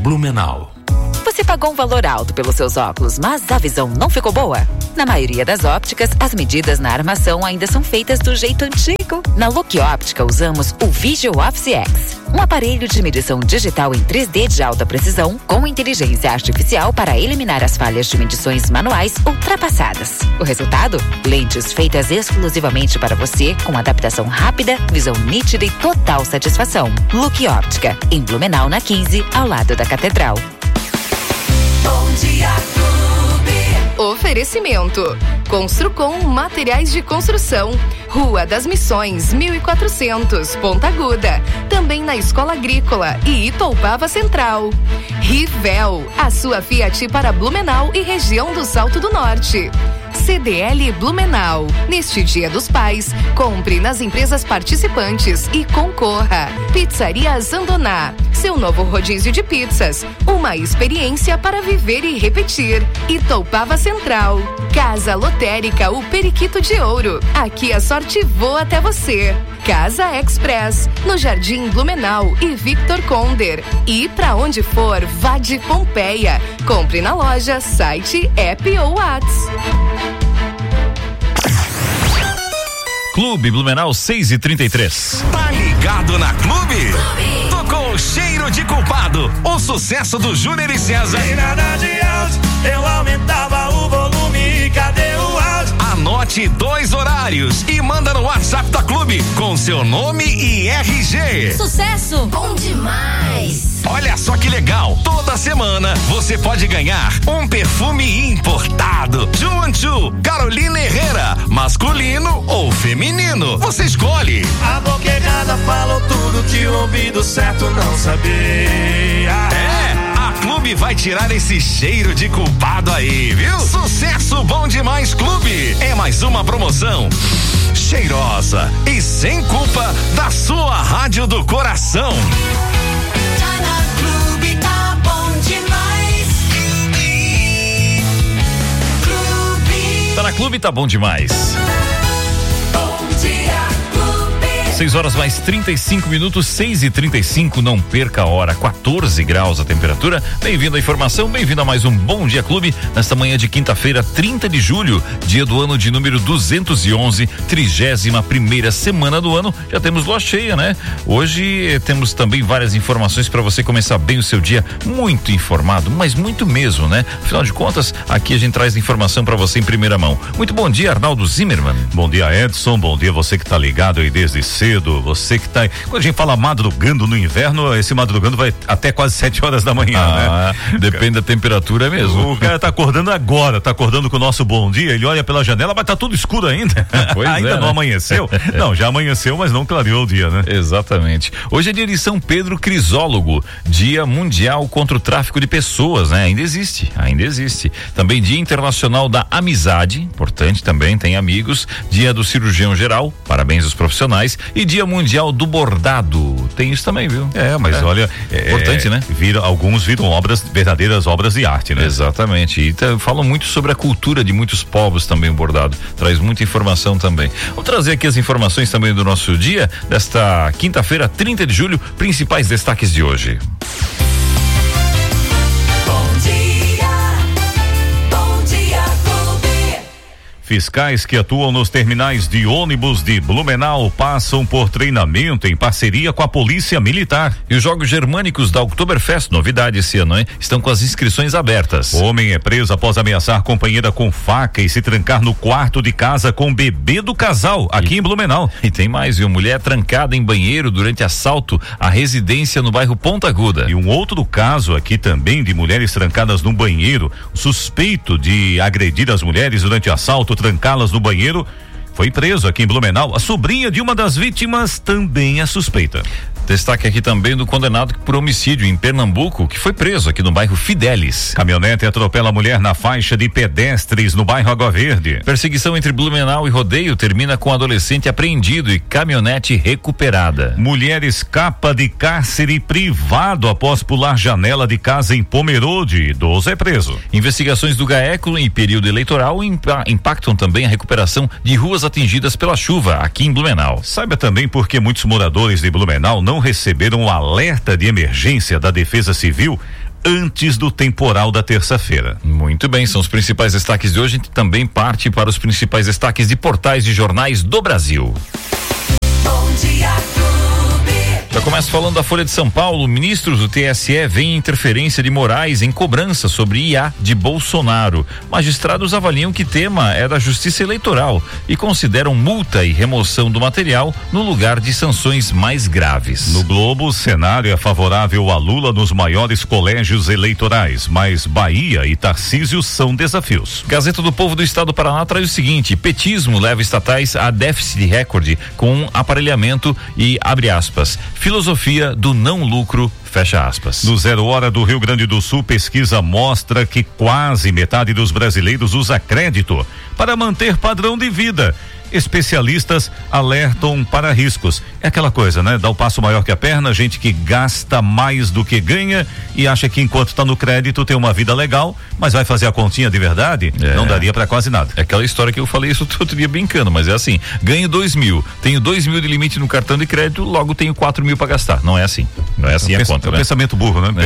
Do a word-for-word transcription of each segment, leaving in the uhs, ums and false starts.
Blumenau. Você pagou um valor alto pelos seus óculos, mas a visão não ficou boa? Na maioria das ópticas, as medidas na armação ainda são feitas do jeito antigo. Na Look Óptica, usamos o Visual Office X, um aparelho de medição digital em três D de alta precisão com inteligência artificial para eliminar as falhas de medições manuais ultrapassadas. O resultado? Lentes feitas exclusivamente para você, com adaptação rápida, visão nítida e total satisfação. Look Óptica, em Blumenau, na quinze, ao lado da Catedral. Bom Dia Clube. Oferecimento: Construcom Materiais de Construção, Rua das Missões, mil e quatrocentos, Ponta Aguda. Também na Escola Agrícola e Itoupava Central. Rivel, a sua Fiat para Blumenau e região do Salto do Norte. C D L Blumenau. Neste Dia dos Pais, compre nas empresas participantes e concorra. Pizzaria Zandoná, seu novo rodízio de pizzas. Uma experiência para viver e repetir. Itoupava Central. Casa Lotérica, o Periquito de Ouro. Aqui a sorte voa até você. Casa Express, no Jardim Blumenau e Victor Conder. E pra onde for, vá de Pompeia. Compre na loja, site, app ou WhatsApp. Clube Blumenau seis e trinta e três. Tá ligado na Clube? Clube. Tocou Cheiro de Culpado, o sucesso do Júnior e César. Sem nada de áudio, eu aumentava o volume, cadê o áudio? Anote dois horários e manda no WhatsApp da Clube com seu nome e R G. Sucesso bom demais. Olha só que legal, toda semana você pode ganhar um perfume importado. Junchu, Carolina Herrera, masculino ou feminino, você escolhe. A boca errada falou tudo que o ouvido certo não sabia. É, a Clube vai tirar esse cheiro de culpado aí, viu? Sucesso bom demais, Clube. É mais uma promoção cheirosa e sem culpa da sua rádio do coração. Tá na Clube, tá bom demais. seis horas mais trinta e cinco minutos, seis e trinta e cinco, não perca a hora, quatorze graus a temperatura. Bem-vindo à informação, bem-vindo a mais um Bom Dia Clube, nesta manhã de quinta-feira, trinta de julho, dia do ano de número duzentos e onze, trigésima primeira semana do ano. Já temos lua cheia, né? Hoje eh, temos também várias informações para você começar bem o seu dia, muito informado, mas muito mesmo, né? Afinal de contas, aqui a gente traz informação para você em primeira mão. Muito bom dia, Arnaldo Zimmermann. Bom dia, Edson, bom dia você que tá ligado aí desde cedo. Você que tá aí. Quando a gente fala madrugando no inverno, esse madrugando vai até quase sete horas da manhã, ah, né? Depende da temperatura mesmo. O cara tá acordando agora, tá acordando com o nosso bom dia, ele olha pela janela, mas tá tudo escuro ainda. Pois ainda é, não né? amanheceu? Não, já amanheceu, mas não clareou o dia, né? Exatamente. Hoje é dia de São Pedro Crisólogo, Dia Mundial contra o Tráfico de Pessoas, né? Ainda existe, ainda existe. Também Dia Internacional da Amizade, importante também, tem amigos. Dia do Cirurgião Geral, parabéns aos profissionais. E Dia Mundial do Bordado, tem isso também, viu? É, mas é. olha, é, importante, né? Viram, alguns viram obras, verdadeiras obras de arte, né? Exatamente, e tá, falam muito sobre a cultura de muitos povos também o bordado, traz muita informação também. Vou trazer aqui as informações também do nosso dia, desta quinta-feira, trinta de julho, principais destaques de hoje. Fiscais que atuam nos terminais de ônibus de Blumenau passam por treinamento em parceria com a Polícia Militar. E os Jogos Germânicos da Oktoberfest, novidade esse ano, hein? Estão com as inscrições abertas. O homem é preso após ameaçar companheira com faca e se trancar no quarto de casa com o bebê do casal, aqui e, em Blumenau. E tem mais, viu? Mulher trancada em banheiro durante assalto à residência no bairro Ponta Aguda. E um outro caso aqui também de mulheres trancadas no banheiro, suspeito de agredir as mulheres durante assalto, trancá-las no banheiro, foi preso aqui em Blumenau. A sobrinha de uma das vítimas também é suspeita. Destaque aqui também do condenado por homicídio em Pernambuco, que foi preso aqui no bairro Fidelis. Caminhonete atropela a mulher na faixa de pedestres no bairro Água Verde. Perseguição entre Blumenau e Rodeio termina com adolescente apreendido e caminhonete recuperada. Mulher escapa de cárcere privado após pular janela de casa em Pomerode. Idoso é preso. Investigações do GAECO em período eleitoral impactam também a recuperação de ruas atingidas pela chuva aqui em Blumenau. Saiba também por que muitos moradores de Blumenau não receberam o alerta de emergência da Defesa Civil antes do temporal da terça-feira. Muito bem, são os principais destaques de hoje. A gente também parte para os principais destaques de portais de jornais do Brasil. Bom dia, Já começo falando da Folha de São Paulo. Ministros do T S E veem interferência de Moraes em cobrança sobre I A de Bolsonaro. Magistrados avaliam que tema é da Justiça Eleitoral e consideram multa e remoção do material no lugar de sanções mais graves. No Globo, o cenário é favorável a Lula nos maiores colégios eleitorais, mas Bahia e Tarcísio são desafios. Gazeta do Povo do Estado do Paraná traz o seguinte: petismo leva estatais a déficit recorde com aparelhamento e abre aspas. Filosofia do não lucro, fecha aspas. No Zero Hora do Rio Grande do Sul, pesquisa mostra que quase metade dos brasileiros usa crédito para manter padrão de vida. Especialistas alertam para riscos. É aquela coisa, né? Dá o passo maior que a perna, gente que gasta mais do que ganha e acha que enquanto está no crédito tem uma vida legal, mas vai fazer a continha de verdade, é. Não daria para quase nada. É aquela história que eu falei isso outro dia brincando, mas é assim: ganho dois mil, tenho dois mil de limite no cartão de crédito, logo tenho quatro mil para gastar. Não é assim. Não é assim a conta, é um né? Pensamento burro, né?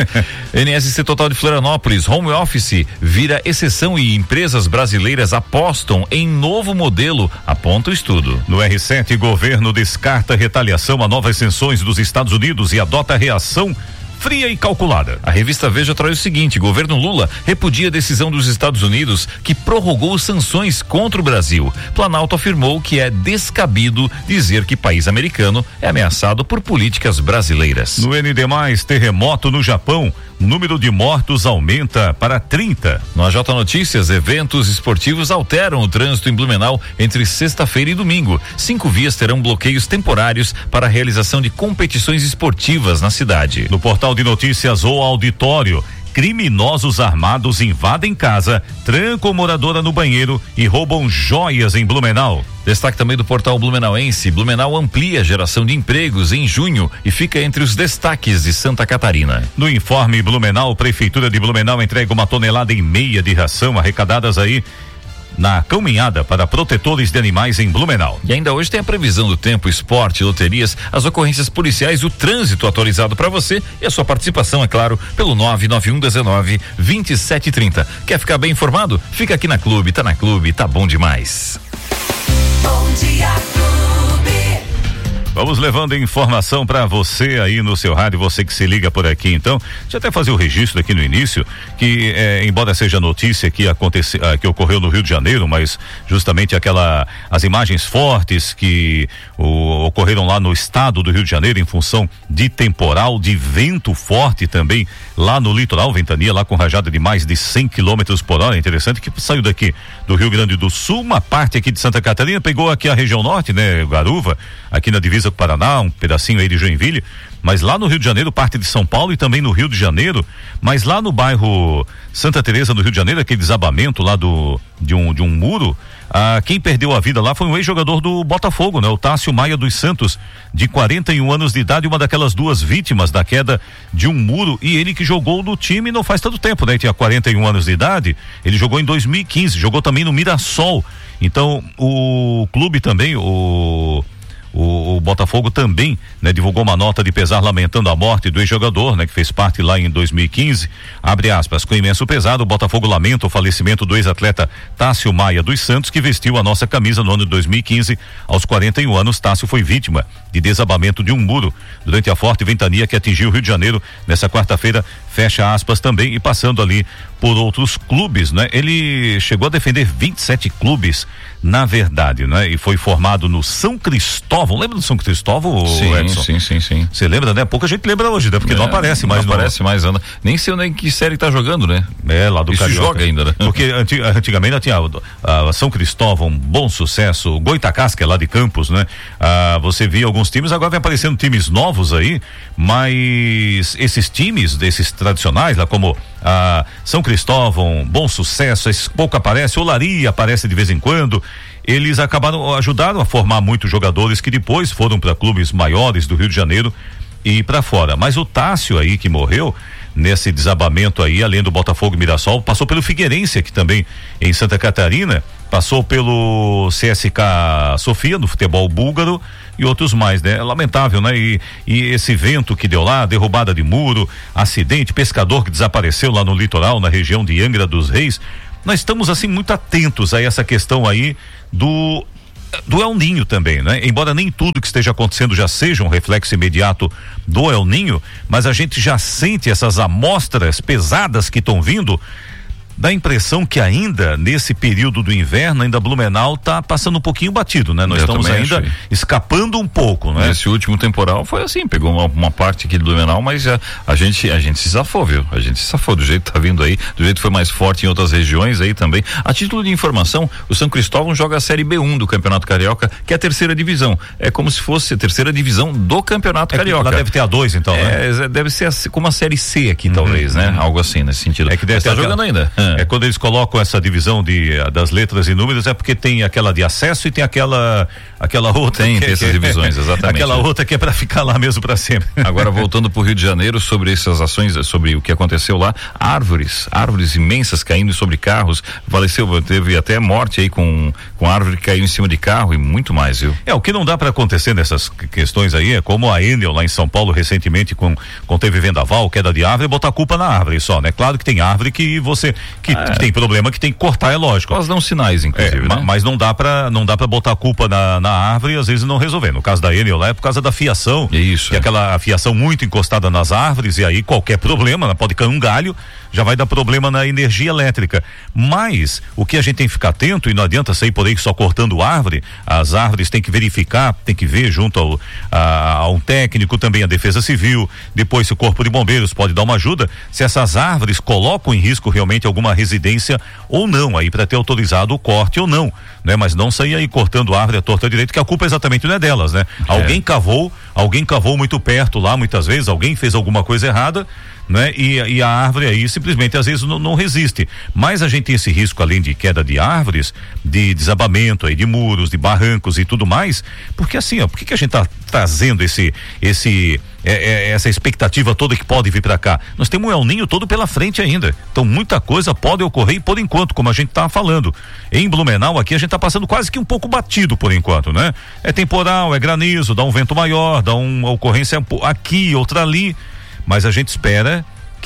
É. N S C Total de Florianópolis, home office vira exceção e empresas brasileiras apostam em novo modelo, aponta o estudo. No R sete, governo descarta retaliação a novas sanções dos Estados Unidos e adota reação fria e calculada. A revista Veja traz o seguinte: governo Lula repudia a decisão dos Estados Unidos que prorrogou sanções contra o Brasil. Planalto afirmou que é descabido dizer que país americano é ameaçado por políticas brasileiras. No N D mais, terremoto no Japão, número de mortos aumenta para trinta. No A J Notícias, eventos esportivos alteram o trânsito em Blumenau entre sexta-feira e domingo. Cinco vias terão bloqueios temporários para a realização de competições esportivas na cidade. No portal de notícias O Auditório, criminosos armados invadem casa, trancam moradora no banheiro e roubam joias em Blumenau. Destaque também do portal Blumenauense: Blumenau amplia a geração de empregos em junho e fica entre os destaques de Santa Catarina. No informe Blumenau, Prefeitura de Blumenau entrega uma tonelada e meia de ração arrecadadas aí na caminhada para protetores de animais em Blumenau. E ainda hoje tem a previsão do tempo, esporte, loterias, as ocorrências policiais, o trânsito atualizado para você e a sua participação, é claro, pelo nove nove um dezenove, vinte e sete trinta. Quer ficar bem informado? Fica aqui na Clube, tá na Clube, tá bom demais. Bom dia, Clube. Vamos levando informação para você aí no seu rádio, você que se liga por aqui. Então, deixa eu até fazer o registro aqui no início, que é, embora seja notícia que aconteceu, que ocorreu no Rio de Janeiro, mas justamente aquela, as imagens fortes que o, ocorreram lá no estado do Rio de Janeiro em função de temporal, de vento forte também lá no litoral, ventania lá com rajada de mais de cem quilômetros por hora. Interessante que saiu daqui do Rio Grande do Sul, uma parte aqui de Santa Catarina, pegou aqui a região norte, né, Garuva, aqui na divisa com o Paraná, um pedacinho aí de Joinville, mas lá no Rio de Janeiro, parte de São Paulo e também no Rio de Janeiro, mas lá no bairro Santa Teresa, no Rio de Janeiro, aquele desabamento lá do de um de um muro, ah, quem perdeu a vida lá foi um ex-jogador do Botafogo, né? O Tássio Maia dos Santos, de quarenta e um anos de idade, uma daquelas duas vítimas da queda de um muro, e ele que jogou no time não faz tanto tempo, né? Ele tinha quarenta e um anos de idade, ele jogou em dois mil e quinze, jogou também no Mirassol. Então, o clube também, o O, o Botafogo também, né, divulgou uma nota de pesar lamentando a morte do ex-jogador, né, que fez parte lá em dois mil e quinze. Abre aspas: com imenso pesar, o Botafogo lamenta o falecimento do ex-atleta Tássio Maia dos Santos, que vestiu a nossa camisa no ano de dois mil e quinze. Aos quarenta e um anos, Tássio foi vítima de desabamento de um muro durante a forte ventania que atingiu o Rio de Janeiro nessa quarta-feira, fecha aspas também, e passando ali por outros clubes, né? Ele chegou a defender vinte e sete clubes, na verdade, né? E foi formado no São Cristóvão. Lembra do São Cristóvão, sim, Edson? Sim, sim, sim. Você lembra, né? Pouca gente lembra hoje, né? Porque é, não aparece mais. Não no... aparece mais, anda. Nem sei nem que série tá jogando, né? É, lá do Isso Carioca. Joga ainda, né? Porque antig antigamente tinha a, a São Cristóvão, Bom Sucesso, Goitacás, que é lá de Campos, né? Ah, você via alguns times, agora vem aparecendo times novos aí, mas esses times, desses tradicionais, lá como a São Cristóvão, Bom Sucesso, esses pouco aparece, Olaria aparece de vez em quando. Eles acabaram, ajudaram a formar muitos jogadores que depois foram para clubes maiores do Rio de Janeiro e para fora. Mas o Tássio aí que morreu nesse desabamento aí, além do Botafogo e Mirassol, passou pelo Figueirense aqui também em Santa Catarina, passou pelo C S K Sofia no futebol búlgaro e outros mais, né? Lamentável, né? E, e esse vento que deu lá, derrubada de muro, acidente, pescador que desapareceu lá no litoral, na região de Angra dos Reis. Nós estamos assim muito atentos a essa questão aí do do El Ninho também, né? Embora nem tudo que esteja acontecendo já seja um reflexo imediato do El Ninho, mas a gente já sente essas amostras pesadas que estão vindo. Dá a impressão que ainda nesse período do inverno ainda Blumenau tá passando um pouquinho batido, né? Nós Eu estamos ainda achei. escapando um pouco, né? Esse último temporal foi assim, pegou uma, uma parte aqui do Blumenau, mas a, a gente a gente se safou, viu? A gente se safou do jeito que tá vindo aí, do jeito que foi mais forte em outras regiões aí também. A título de informação, o São Cristóvão joga a Série B um do Campeonato Carioca, que é a terceira divisão. É como se fosse a terceira divisão do Campeonato É Carioca. Ela deve ter a dois, então, né? É, deve ser a, como a Série C aqui, uhum, talvez, né? Uhum. Algo assim, nesse sentido. É que deve estar tá jogando ainda. É. é quando eles colocam essa divisão de, das letras e números, é porque tem aquela de acesso e tem aquela aquela outra. Tem, que, tem essas que, divisões, exatamente. Aquela outra que é para ficar lá mesmo para sempre. Agora, voltando pro Rio de Janeiro, sobre essas ações, sobre o que aconteceu lá, árvores, árvores imensas caindo sobre carros, faleceu, teve até morte aí com, com árvore que caiu em cima de carro e muito mais, viu? É, o que não dá para acontecer nessas questões aí é como a Enel lá em São Paulo recentemente com, com teve vendaval, queda de árvore, botar a culpa na árvore só, né? Claro que tem árvore que você, que, é. que tem problema que tem que cortar, é lógico. Elas dão sinais, inclusive, é, né? Mas não dá para não dá para botar a culpa na, na árvore e às vezes não resolver. No caso da Enel lá é por causa da fiação. É isso. Que é aquela fiação muito encostada nas árvores e aí qualquer problema, né? Pode cair um galho, já vai dar problema na energia elétrica. Mas o que a gente tem que ficar atento, e não adianta sair por aí só cortando árvore, as árvores tem que verificar, tem que ver junto ao, a, a um técnico, também a Defesa Civil, depois se o Corpo de Bombeiros pode dar uma ajuda, se essas árvores colocam em risco realmente alguma residência ou não, aí para ter autorizado o corte ou não, né? Mas não sair aí cortando árvore à torta direito, que a culpa exatamente não é delas, né? É. Alguém cavou, alguém cavou muito perto lá, muitas vezes, alguém fez alguma coisa errada, né? E, e a árvore aí simplesmente às vezes não, não resiste, mas a gente tem esse risco além de queda de árvores, de desabamento aí de muros, de barrancos e tudo mais, porque assim, ó, por que que a gente tá trazendo esse, esse é, é, essa expectativa toda que pode vir para cá? Nós temos um El Ninho todo pela frente ainda, então muita coisa pode ocorrer e por enquanto, como a gente tá falando, em Blumenau aqui a gente tá passando quase que um pouco batido por enquanto, né? É temporal, é granizo, dá um vento maior, dá uma ocorrência aqui, outra ali, mas a gente espera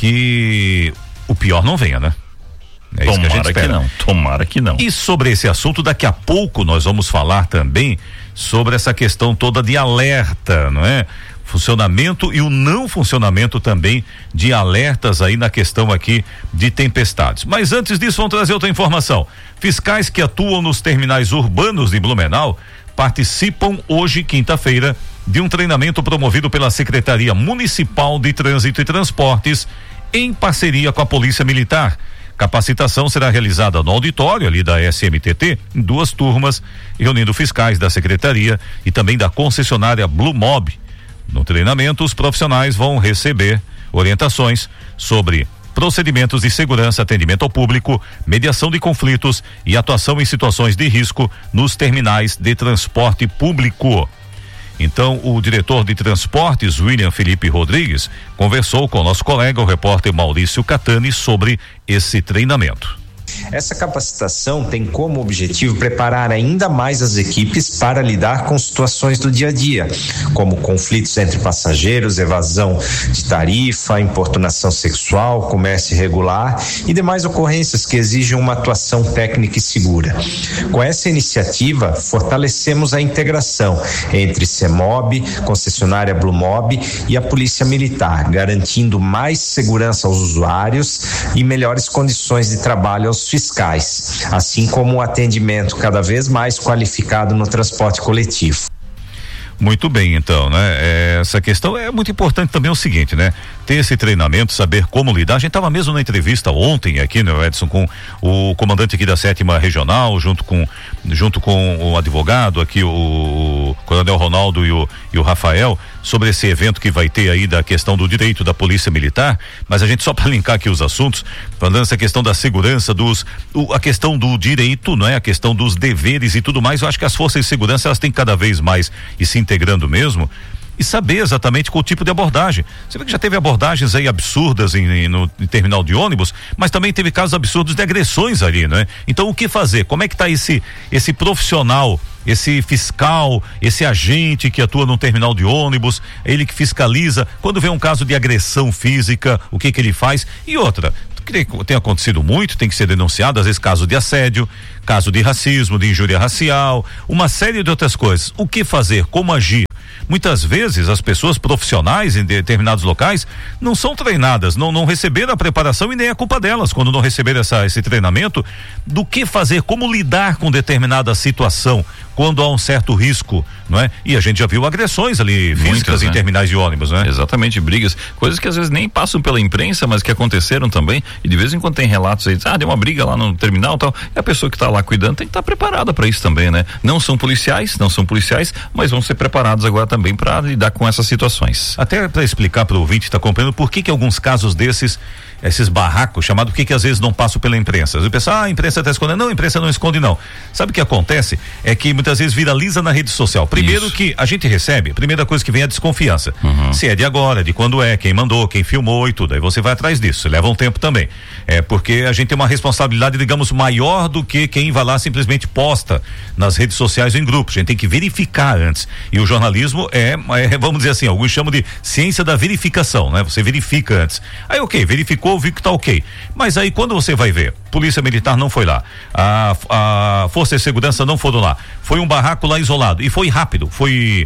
que o pior não venha, né? É tomara isso que a gente espera. que não, tomara que não. E sobre esse assunto, daqui a pouco nós vamos falar também sobre essa questão toda de alerta, não é? Funcionamento e o não funcionamento também de alertas aí na questão aqui de tempestades. Mas antes disso, vamos trazer outra informação. Fiscais que atuam nos terminais urbanos de Blumenau participam hoje, quinta-feira, de um treinamento promovido pela Secretaria Municipal de Trânsito e Transportes em parceria com a Polícia Militar. Capacitação será realizada no auditório ali da S M T T, em duas turmas, reunindo fiscais da Secretaria e também da concessionária Blue Mob. No treinamento, os profissionais vão receber orientações sobre procedimentos de segurança, atendimento ao público, mediação de conflitos e atuação em situações de risco nos terminais de transporte público. Então, o diretor de transportes, William Felipe Rodrigues, conversou com o nosso colega, o repórter Maurício Catani, sobre esse treinamento. Essa capacitação tem como objetivo preparar ainda mais as equipes para lidar com situações do dia a dia, como conflitos entre passageiros, evasão de tarifa, importunação sexual, comércio irregular e demais ocorrências que exigem uma atuação técnica e segura. Com essa iniciativa, fortalecemos a integração entre CEMOB, concessionária Blue Mob e a Polícia Militar, garantindo mais segurança aos usuários e melhores condições de trabalho aos fiscais, assim como um atendimento cada vez mais qualificado no transporte coletivo. Muito bem, então, né? Essa questão é muito importante também, é o seguinte, né? Ter esse treinamento, saber como lidar. A gente estava mesmo na entrevista ontem aqui, né, Edson, com o comandante aqui da sétima regional, junto com junto com o advogado aqui, o, o Coronel Ronaldo e o, e o Rafael, sobre esse evento que vai ter aí da questão do direito da Polícia Militar, mas a gente só para linkar aqui os assuntos, falando essa questão da segurança, dos, o, a questão do direito, não é? A questão dos deveres e tudo mais, eu acho que as forças de segurança elas têm cada vez mais e se integrando mesmo, e saber exatamente qual tipo de abordagem. Você vê que já teve abordagens aí absurdas em, em, no em terminal de ônibus, mas também teve casos absurdos de agressões ali, né? Então o que fazer? Como é que tá esse, esse profissional, esse fiscal, esse agente que atua num terminal de ônibus, ele que fiscaliza, quando vê um caso de agressão física, o que que ele faz? E outra, que tem acontecido muito, tem que ser denunciado, às vezes caso de assédio, caso de racismo, de injúria racial, uma série de outras coisas. O que fazer? Como agir? Muitas vezes as pessoas profissionais em determinados locais não são treinadas, não, não receberam a preparação e nem é culpa delas quando não receberam essa, esse treinamento do que fazer, como lidar com determinada situação quando há um certo risco, não é? E a gente já viu agressões ali físicas Muitas, em né? terminais de ônibus, né? Exatamente, brigas, coisas que às vezes nem passam pela imprensa, mas que aconteceram também, e de vez em quando tem relatos aí, ah, deu uma briga lá no terminal e tal, e a pessoa que está lá cuidando tem que estar tá preparada para isso também, né? Não são policiais, não são policiais, mas vão ser preparados agora também para lidar com essas situações. Até para explicar para o ouvinte que está acompanhando por que que alguns casos desses, esses barracos chamados, por que que às vezes não passam pela imprensa? O pessoal, ah, a imprensa está escondendo. Não, a imprensa não esconde não. Sabe o que acontece? É que muitas vezes viraliza na rede social. Primeiro Isso. que a gente recebe, a primeira coisa que vem é a desconfiança. Uhum. Se é de agora, de quando é, quem mandou, quem filmou e tudo. Aí você vai atrás disso. Leva um tempo também. É porque a gente tem uma responsabilidade, digamos, maior do que quem vai lá simplesmente posta nas redes sociais ou em grupos. A gente tem que verificar antes. E o jornalismo é, é vamos dizer assim, alguns chamam de ciência da verificação, né? Você verifica antes. Aí, ok, verificou, viu que tá ok. Mas aí quando você vai ver, Polícia Militar não foi lá, a, a Força de Segurança não foram lá, foi um barraco lá isolado e foi rápido, foi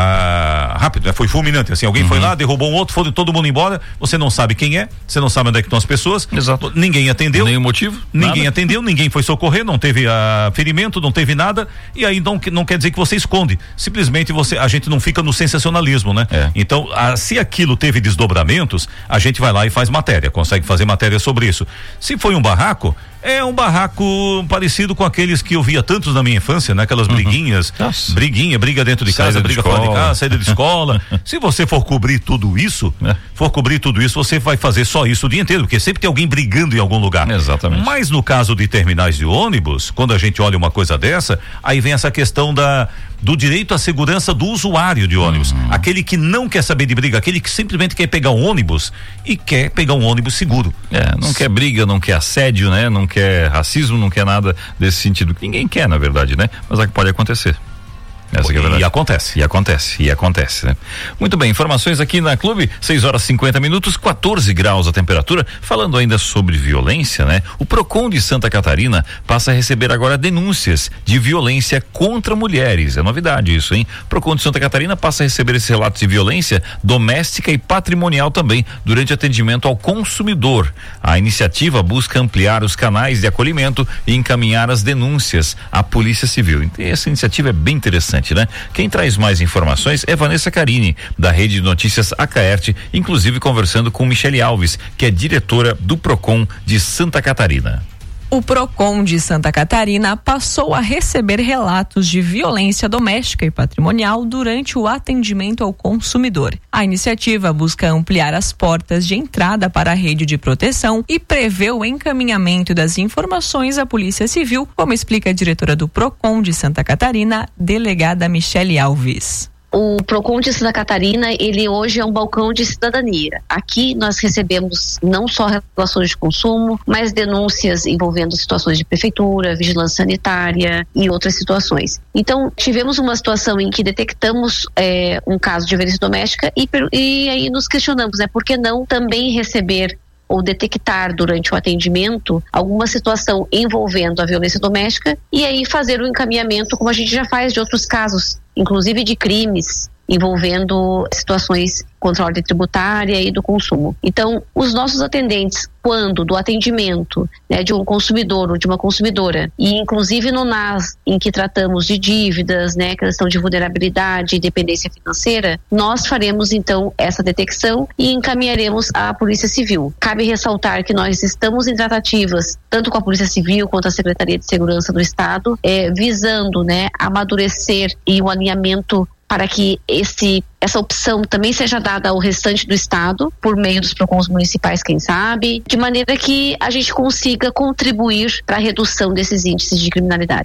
ah, rápido, né? Foi fulminante, assim, alguém uhum. foi lá, derrubou um outro, foi todo mundo embora, você não sabe quem é, você não sabe onde é que estão as pessoas. Exato. Ninguém atendeu. Nenhum motivo? Ninguém nada. atendeu, ninguém foi socorrer, não teve ah, ferimento, não teve nada, e aí não, não quer dizer que você esconde, simplesmente você, a gente não fica no sensacionalismo, né? É. Então, ah, se aquilo teve desdobramentos, a gente vai lá e faz matéria, consegue fazer matéria sobre isso. Se foi um barraco, é um barraco parecido com aqueles que eu via tantos na minha infância, né? Aquelas uhum. briguinhas, Nossa. briguinha, briga dentro de saída casa, briga de fora de casa, saída de escola. Se você for cobrir tudo isso, é. for cobrir tudo isso, você vai fazer só isso o dia inteiro, porque sempre tem alguém brigando em algum lugar. Exatamente. Mas no caso de terminais de ônibus, quando a gente olha uma coisa dessa, aí vem essa questão da do direito à segurança do usuário de ônibus, uhum. aquele que não quer saber de briga, aquele que simplesmente quer pegar um ônibus e quer pegar um ônibus seguro. É, não quer briga, não quer assédio, né? Não quer racismo, não quer nada desse sentido, que ninguém quer, na verdade, né? Mas é que pode acontecer. Essa que é verdade. E acontece. E acontece, e acontece, né? Muito bem, informações aqui na Clube, seis horas e cinquenta minutos, quatorze graus a temperatura. Falando ainda sobre violência, né? O Procon de Santa Catarina passa a receber agora denúncias de violência contra mulheres. É novidade isso, hein? O Procon de Santa Catarina passa a receber esses relatos de violência doméstica e patrimonial também, durante atendimento ao consumidor. A iniciativa busca ampliar os canais de acolhimento e encaminhar as denúncias à Polícia Civil. Essa iniciativa é bem interessante, né? Quem traz mais informações é Vanessa Carini, da Rede de Notícias Acaerte, inclusive conversando com Michele Alves, que é diretora do Procon de Santa Catarina. O Procon de Santa Catarina passou a receber relatos de violência doméstica e patrimonial durante o atendimento ao consumidor. A iniciativa busca ampliar as portas de entrada para a rede de proteção e prevê o encaminhamento das informações à Polícia Civil, como explica a diretora do Procon de Santa Catarina, delegada Michele Alves. O Procon de Santa Catarina, ele hoje é um balcão de cidadania. Aqui nós recebemos não só relações de consumo, mas denúncias envolvendo situações de prefeitura, vigilância sanitária e outras situações. Então, tivemos uma situação em que detectamos é, um caso de violência doméstica e, e aí nos questionamos, né, por que não também receber ou detectar durante o atendimento alguma situação envolvendo a violência doméstica e aí fazer o encaminhamento, como a gente já faz de outros casos, inclusive de crimes envolvendo situações contra a ordem tributária e do consumo. Então, os nossos atendentes, quando do atendimento, né, de um consumidor ou de uma consumidora, e inclusive no N A S, em que tratamos de dívidas, né, questão de vulnerabilidade e dependência financeira, nós faremos então essa detecção e encaminharemos à Polícia Civil. Cabe ressaltar que nós estamos em tratativas, tanto com a Polícia Civil quanto a Secretaria de Segurança do Estado, eh, visando, né, amadurecer e um alinhamento para que esse, essa opção também seja dada ao restante do estado, por meio dos Procons municipais, quem sabe, de maneira que a gente consiga contribuir para a redução desses índices de criminalidade.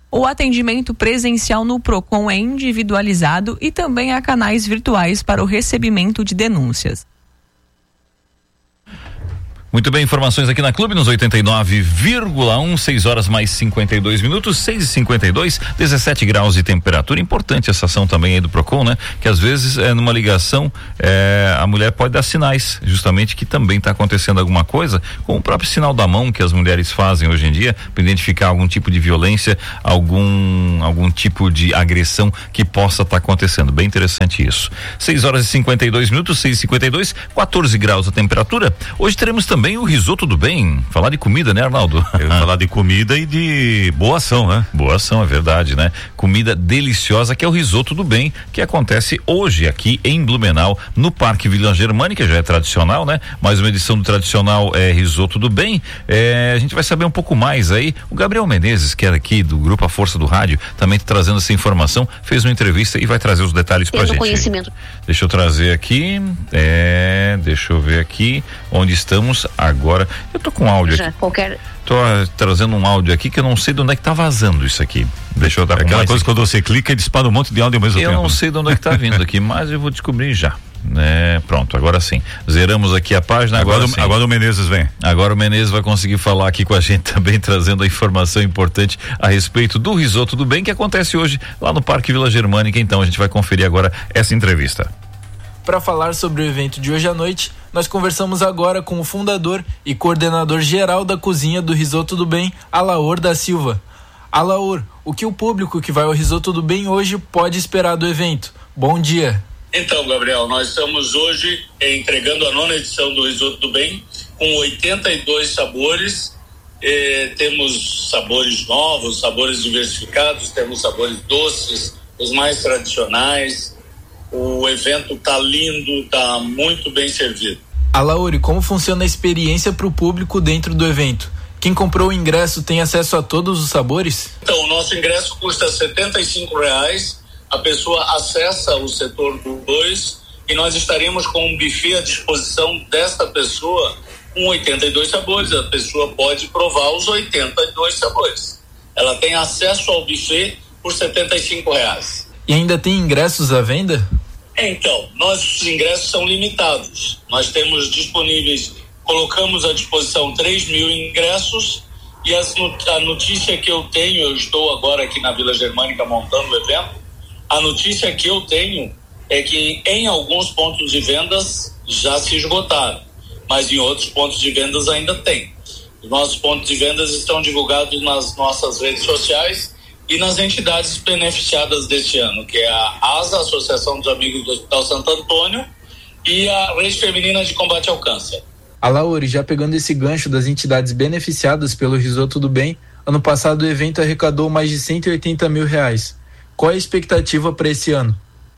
O atendimento presencial no Procon é individualizado e também há canais virtuais para o recebimento de denúncias. Muito bem, informações aqui na Clube nos oitenta e nove vírgula um, seis horas mais cinquenta e dois minutos, seis e cinquenta e dois, dezessete graus de temperatura. Importante essa ação também aí do Procon, né? Que às vezes é numa ligação é, a mulher pode dar sinais, justamente que também está acontecendo alguma coisa, com o próprio sinal da mão que as mulheres fazem hoje em dia para identificar algum tipo de violência, algum algum tipo de agressão que possa estar tá acontecendo. Bem interessante isso. seis horas e cinquenta e dois minutos, seis e cinquenta e dois, quatorze graus a temperatura. Hoje teremos também Também o risoto do bem, falar de comida, né, Arnaldo? Eu vou falar de comida e de boa ação, né? Boa ação, é verdade, né? Comida deliciosa que é o risoto do bem, que acontece hoje aqui em Blumenau, no Parque Vila Germânica, já é tradicional, né? Mais uma edição do tradicional é risoto do bem. É, a gente vai saber um pouco mais aí. O Gabriel Menezes, que é aqui do Grupo A Força do Rádio, também tá trazendo essa informação, fez uma entrevista e vai trazer os detalhes pra Tendo gente. Conhecimento. Deixa eu trazer aqui, é, deixa eu ver aqui onde estamos agora. Eu tô com áudio Já, aqui. qualquer... Tô uh, trazendo um áudio aqui que eu não sei de onde é que tá vazando isso aqui. Deixa eu dar é aquela coisa aqui. Quando você clica e dispara um monte de áudio ao mesmo eu tempo. Eu não sei de onde é que tá vindo aqui, mas eu vou descobrir já. É, pronto, agora sim. Zeramos aqui a página. Agora, agora, sim. agora o Menezes vem. Agora o Menezes vai conseguir falar aqui com a gente também, trazendo a informação importante a respeito do risoto do bem que acontece hoje lá no Parque Vila Germânica. Então a gente vai conferir agora essa entrevista. Para falar sobre o evento de hoje à noite, nós conversamos agora com o fundador e coordenador geral da cozinha do Risoto do Bem, Alaor da Silva. Alaor, o que o público que vai ao Risoto do Bem hoje pode esperar do evento? Bom dia. Então, Gabriel, nós estamos hoje entregando a nona edição do Risoto do Bem com oitenta e dois sabores. Eh, temos sabores novos, sabores diversificados, temos sabores doces, os mais tradicionais. O evento tá lindo, tá muito bem servido. Alauri, como funciona a experiência para o público dentro do evento? Quem comprou o ingresso tem acesso a todos os sabores? Então, o nosso ingresso custa setenta e cinco reais. A pessoa acessa o setor do dois e nós estaremos com um buffet à disposição desta pessoa com oitenta e dois sabores. A pessoa pode provar os oitenta e dois sabores. Ela tem acesso ao buffet por setenta e cinco reais. E ainda tem ingressos à venda? Então, nossos ingressos são limitados. Nós temos disponíveis, colocamos à disposição três mil ingressos e as, a notícia que eu tenho, eu estou agora aqui na Vila Germânica montando o evento, a notícia que eu tenho é que em alguns pontos de vendas já se esgotaram, mas em outros pontos de vendas ainda tem. Os nossos pontos de vendas estão divulgados nas nossas redes sociais e nas entidades beneficiadas deste ano, que é a ASA, Associação dos Amigos do Hospital Santo Antônio, e a Rede Feminina de Combate ao Câncer. Alauri, já pegando esse gancho das entidades beneficiadas pelo Risoto do Bem, ano passado o evento arrecadou mais de cento e oitenta mil reais. Qual é a expectativa para esse ano?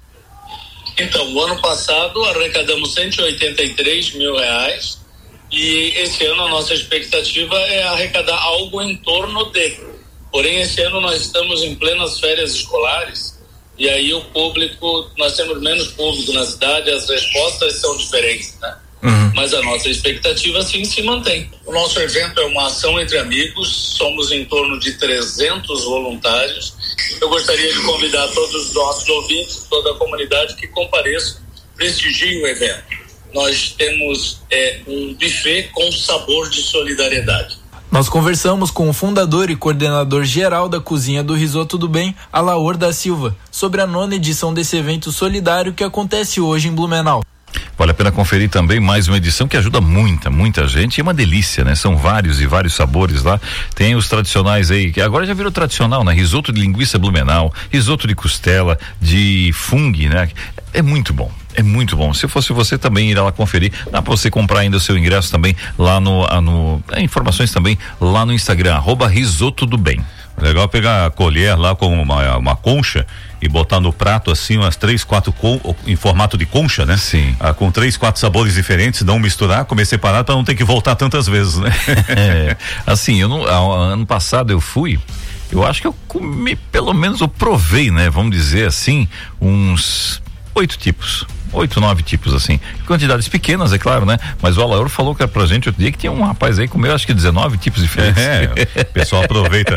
Então, o ano passado arrecadamos cento e oitenta e três mil reais e esse ano a nossa expectativa é arrecadar algo em torno de. Porém, esse ano nós estamos em plenas férias escolares e aí o público, nós temos menos público na cidade, as respostas são diferentes, né? Uhum. Mas a nossa expectativa sim se mantém. O nosso evento é uma ação entre amigos, somos em torno de trezentos voluntários. Eu gostaria de convidar todos os nossos ouvintes, toda a comunidade que compareçam, prestigiem o evento. Nós temos é, um buffet com sabor de solidariedade. Nós conversamos com o fundador e coordenador geral da cozinha do Risoto do Bem, Alaor da Silva, sobre a nona edição desse evento solidário que acontece hoje em Blumenau. Vale a pena conferir também mais uma edição que ajuda muita, muita gente. É uma delícia, né? São vários e vários sabores lá. Tem os tradicionais aí, que agora já virou tradicional, né? Risoto de linguiça Blumenau, risoto de costela, de fungo, né? É muito bom. É muito bom. Se fosse você também irá lá conferir. Dá pra você comprar ainda o seu ingresso também lá no, no é, informações também lá no Instagram, arroba Risoto do Bem. Legal pegar a colher lá com uma, uma concha e botar no prato assim umas três, quatro con, em formato de concha, né? Sim. Ah, com três, quatro sabores diferentes, não misturar, comer separado para não ter que voltar tantas vezes, né? É, assim, eu não, ano passado eu fui, eu acho que eu comi, pelo menos eu provei, né? Vamos dizer assim, uns oito tipos. Oito, nove tipos, assim. Quantidades pequenas, é claro, né? Mas o Alaor falou que era pra gente outro dia que tinha um rapaz aí que comeu acho que dezenove tipos diferentes. É, o pessoal aproveita.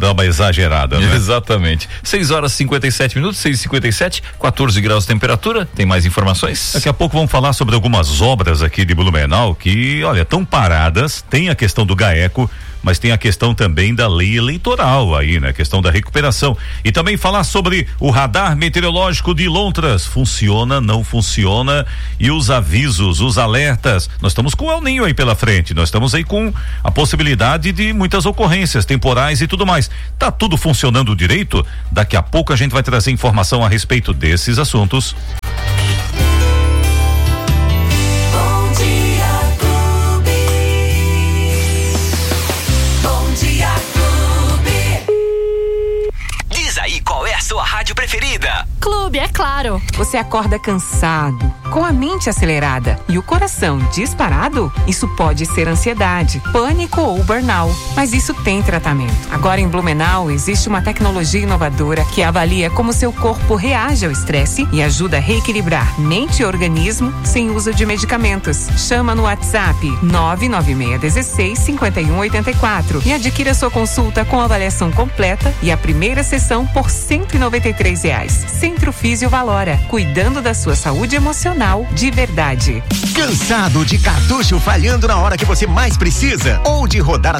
dar uma exagerada, né? Exatamente. seis horas e cinquenta e sete minutos, seis e cinquenta e sete, quatorze graus de temperatura. Tem mais informações? Daqui a pouco vamos falar sobre algumas obras aqui de Blumenau que, olha, estão paradas. Tem a questão do GAECO, mas tem a questão também da lei eleitoral aí, né? A questão da recuperação. E também falar sobre o radar meteorológico de Lontras. Funciona, não funciona? E os avisos, os alertas. Nós estamos com o El Ninho aí pela frente. Nós estamos aí com a possibilidade de muitas ocorrências temporais e tudo mais. Tá tudo funcionando direito? Daqui a pouco a gente vai trazer informação a respeito desses assuntos. Qual é a sua rádio preferida? Clube, é claro. Você acorda cansado, com a mente acelerada e o coração disparado? Isso pode ser ansiedade, pânico ou burnout, mas isso tem tratamento. Agora em Blumenau existe uma tecnologia inovadora que avalia como seu corpo reage ao estresse e ajuda a reequilibrar mente e organismo sem uso de medicamentos. Chama no WhatsApp nove nove seis um seis, cinco um oito quatro e adquira sua consulta com avaliação completa e a primeira sessão por cento e noventa e três reais. Centro Físio Valora, cuidando da sua saúde emocional de verdade. Cansado de cartucho falhando na hora que você mais precisa? Ou de rodar a